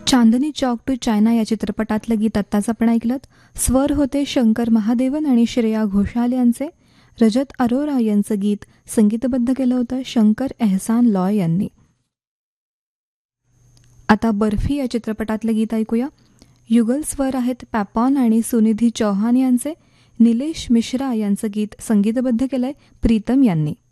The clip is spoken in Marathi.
चांदनी चौक टू चायना या चित्रपटातलं गीत आत्ताच आपण ऐकलं. स्वर होते शंकर महादेवन आणि श्रेया घोषाल यांचे. रजत अरोरा यांचं गीत संगीतबद्ध केलं होतं शंकर एहसान लॉय यांनी. आता बर्फी या चित्रपटातलं गीत ऐकूया. युगल स्वर आहेत पॅपॉन आणि सुनिधी चौहान यांचे. निलेश मिश्रा यांचं गीत संगीतबद्ध केलंय प्रीतम यांनी.